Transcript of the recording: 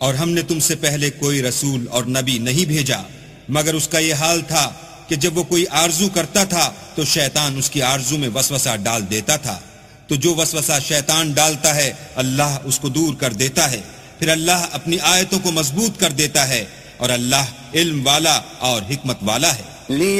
और हमने तुमसे पहले कोई रसूल और नबी नहीं भेजा मगर उसका ये हाल था कि जब वो कोई आरजू करता था तो शैतान उसकी आरजू में वसवसा डाल देता था। तो जो वसवसा शैतान डालता है अल्लाह उसको दूर कर देता है। फिर अल्लाह अपनी आयतों को मजबूत कर देता है और अल्लाह इल्म वाला और हिकमत वाला है।